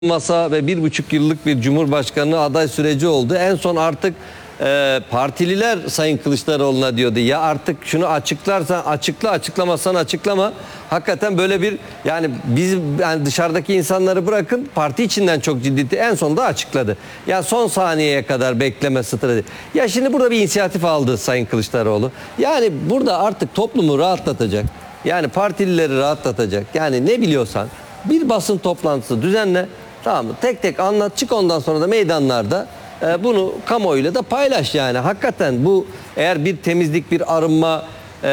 masa ve 1,5 yıllık bir Cumhurbaşkanlığı aday süreci oldu. En son artık partililer Sayın Kılıçdaroğlu'na diyordu ya artık şunu açıklarsan açıkla, açıklamazsan açıklama. Hakikaten böyle bir yani biz yani dışarıdaki insanları bırakın parti içinden çok ciddi en sonunda açıkladı. Ya son saniyeye kadar bekleme strateji. Ya şimdi burada bir inisiyatif aldı Sayın Kılıçdaroğlu. Yani burada artık toplumu rahatlatacak. Yani partilileri rahatlatacak. Yani ne biliyorsan bir basın toplantısı düzenle. Tamam mı? Tek tek anlat çık ondan sonra da meydanlarda bunu kamuoyuyla da paylaş yani. Hakikaten bu eğer bir temizlik bir arınma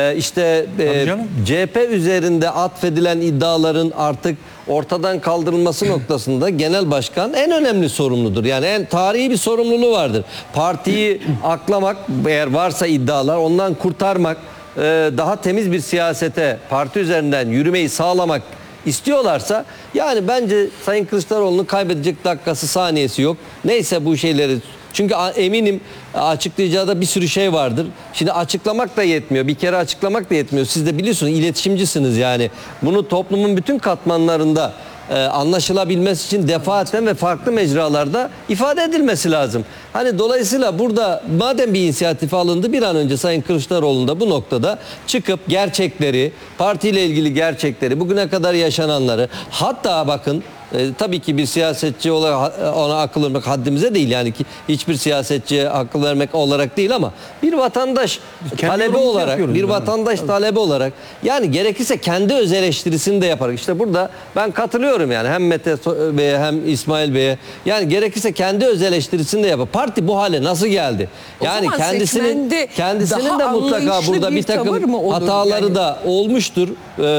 CHP üzerinde atfedilen iddiaların artık ortadan kaldırılması noktasında genel başkan en önemli sorumludur. Yani en tarihi bir sorumluluğu vardır. Partiyi aklamak eğer varsa iddialar ondan kurtarmak daha temiz bir siyasete parti üzerinden yürümeyi sağlamak istiyorlarsa yani bence Sayın Kılıçdaroğlu'nun kaybedecek dakikası saniyesi yok. Neyse bu şeyleri çünkü eminim açıklayacağı da bir sürü şey vardır. Şimdi açıklamak da yetmiyor. Bir kere açıklamak da yetmiyor. Siz de biliyorsunuz iletişimcisiniz yani. Bunu toplumun bütün katmanlarında anlaşılabilmesi için defaaten ve farklı mecralarda ifade edilmesi lazım. Hani dolayısıyla burada madem bir inisiyatif alındı bir an önce Sayın Kılıçdaroğlu'nun da bu noktada çıkıp gerçekleri, partiyle ilgili gerçekleri, bugüne kadar yaşananları hatta bakın tabii ki bir siyasetçi olarak ona akıl vermek haddimize değil yani ki hiçbir siyasetçiye akıl vermek olarak değil ama bir vatandaş talebi olarak bir vatandaş talebi olarak yani gerekirse kendi öz eleştirisini de yaparak işte burada ben katılıyorum yani hem Mete Bey'e hem İsmail Bey'e yani gerekirse kendi öz eleştirisini de yapar. Parti bu hale nasıl geldi? Yani kendisinin de mutlaka burada bir takım hataları yani da olmuştur.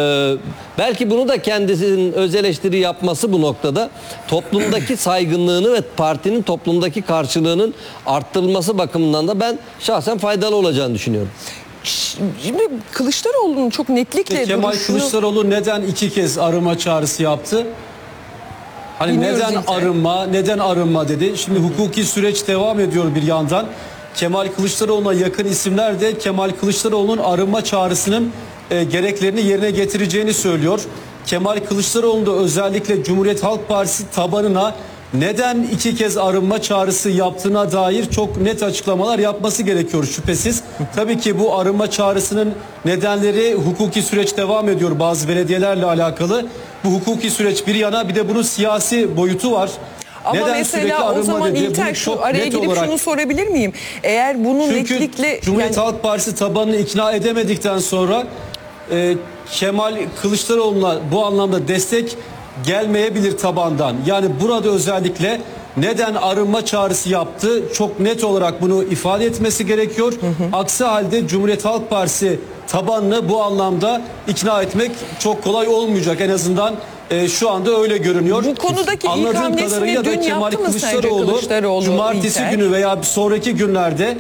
Belki bunu da kendisinin öz eleştiri yapması bu noktada toplumdaki saygınlığını ve partinin toplumdaki karşılığının arttırılması bakımından da ben şahsen faydalı olacağını düşünüyorum. Şimdi Kılıçdaroğlu'nun çok netlikle Kemal Kılıçdaroğlu neden 2 kez arınma çağrısı yaptı? Hani bilmiyoruz neden arınma dedi. Şimdi hukuki süreç devam ediyor bir yandan. Kemal Kılıçdaroğlu'na yakın isimler de Kemal Kılıçdaroğlu'nun arınma çağrısının gereklerini yerine getireceğini söylüyor. Kemal Kılıçdaroğlu da özellikle Cumhuriyet Halk Partisi tabanına neden 2 kez arınma çağrısı yaptığına dair çok net açıklamalar yapması gerekiyor şüphesiz. Tabii ki bu arınma çağrısının nedenleri hukuki süreç devam ediyor bazı belediyelerle alakalı. Bu hukuki süreç bir yana bir de bunun siyasi boyutu var. Ama neden mesela o zaman İlter şu araya gidip şunu sorabilir miyim? Eğer bunu netlikle... Cumhuriyet Halk Partisi tabanını ikna edemedikten sonra Kemal Kılıçdaroğlu'na bu anlamda destek gelmeyebilir tabandan. Yani burada özellikle neden arınma çağrısı yaptı çok net olarak bunu ifade etmesi gerekiyor. Aksi halde Cumhuriyet Halk Partisi tabanını bu anlamda ikna etmek çok kolay olmayacak. En azından şu anda öyle görünüyor. Bu konudaki ilk hamlesini dün yaptı mı sence Kılıçdaroğlu? Cumartesi günü veya sonraki günlerde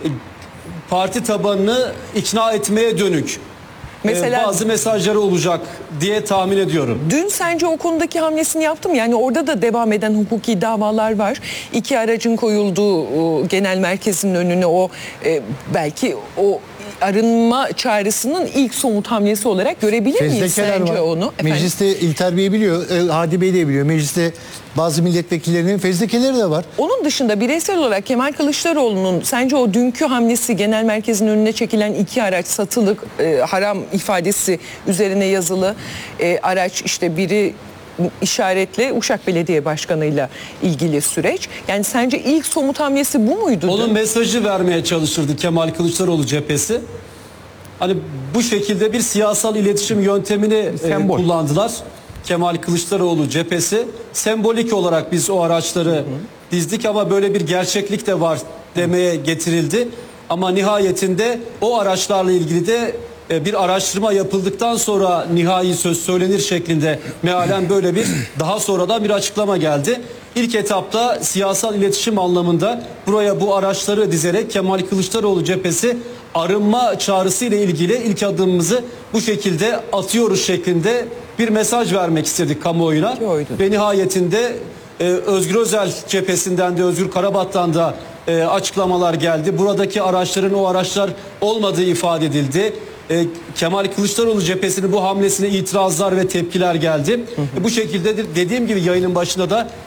parti tabanını ikna etmeye dönük mesela bazı mesajları olacak diye tahmin ediyorum. Dün sence o konudaki hamlesini yaptım. Yani orada da devam eden hukuki davalar var. 2 aracın koyulduğu genel merkezin önüne o belki o arınma çağrısının ilk somut hamlesi olarak görebilir miyiz sence var. onu? Mecliste İlter Bey biliyor, Hadi Bey de biliyor. Mecliste bazı milletvekillerinin fezlekeleri de var. Onun dışında bireysel olarak Kemal Kılıçdaroğlu'nun sence o dünkü hamlesi genel merkezin önüne çekilen 2 araç satılık haram ifadesi üzerine yazılı araç işte biri işaretle Uşak Belediye Başkanı'yla ilgili süreç. Yani sence ilk somut hamlesi bu muydu? Onun mesajı vermeye çalışırdı Kemal Kılıçdaroğlu cephesi. Hani bu şekilde bir siyasal iletişim yöntemini kullandılar. Kemal Kılıçdaroğlu cephesi. Sembolik olarak biz o araçları dizdik ama böyle bir gerçeklik de var demeye getirildi. Ama nihayetinde o araçlarla ilgili de bir araştırma yapıldıktan sonra nihai söz söylenir şeklinde mealen böyle bir daha sonradan bir açıklama geldi. İlk etapta siyasal iletişim anlamında buraya bu araçları dizerek Kemal Kılıçdaroğlu cephesi arınma çağrısı ile ilgili ilk adımımızı bu şekilde atıyoruz şeklinde bir mesaj vermek istedik kamuoyuna. Ve nihayetinde Özgür Özel cephesinden de Özgür Karabat'tan da açıklamalar geldi. Buradaki araçların o araçlar olmadığı ifade edildi. Kemal Kılıçdaroğlu cephesinin bu hamlesine itirazlar ve tepkiler geldi. Bu şekilde dediğim gibi yayının başında da